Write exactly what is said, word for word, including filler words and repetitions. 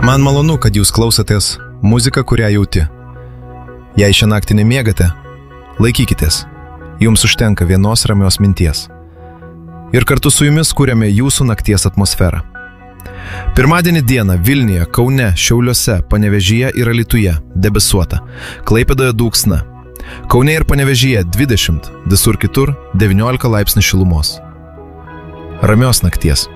Man malonu, kad jūs klausotės muziką, kurią jauti. Jei šią naktį nemiegate, laikykitės. Jums užtenka vienos ramios minties. Ir kartu su jumis kuriame jūsų nakties atmosferą. Pirmadienį dieną Vilniuje, Kaune, Šiauliuose, Panevėžyje ir Alytuje debesuota, Klaipėdoje dulksna. Kaune ir Panevėžyje dvidešimt, visur kitur devyniolika laipsnių šilumos. Ramios nakties.